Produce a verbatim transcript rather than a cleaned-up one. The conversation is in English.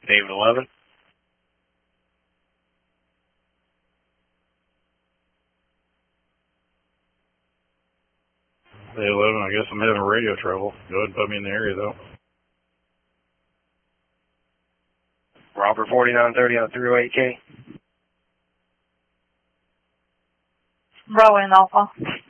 David eleven. David eleven, I guess I'm having radio trouble. Go ahead and put me in the area, though. Robert forty-nine thirty on three oh eight K. Bravo and Alpha.